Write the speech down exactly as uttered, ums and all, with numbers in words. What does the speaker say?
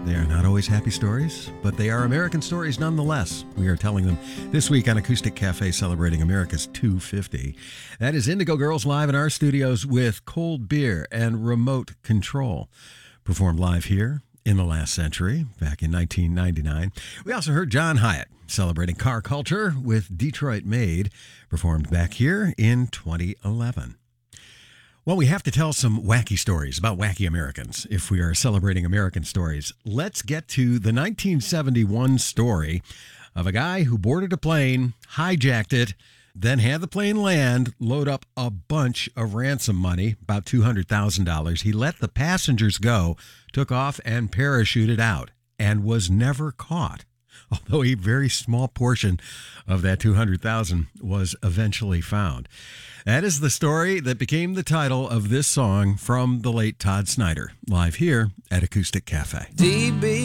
They are not always happy stories, but they are American stories nonetheless. We are telling them this week on Acoustic Cafe, celebrating America's two fifty. That is Indigo Girls live in our studios with Cold Beer and Remote Control. Performed live here in the last century, back in nineteen ninety-nine. We also heard John Hiatt celebrating car culture with Detroit Made, performed back here in twenty eleven. Well, we have to tell some wacky stories about wacky Americans if we are celebrating American stories. Let's get to the nineteen seventy-one story of a guy who boarded a plane, hijacked it, then had the plane land, load up a bunch of ransom money, about two hundred thousand dollars. He let the passengers go, took off and parachuted out, and was never caught. Although a very small portion of that two hundred thousand dollars was eventually found. That is the story that became the title of this song from the late Todd Snider, live here at Acoustic Cafe. D B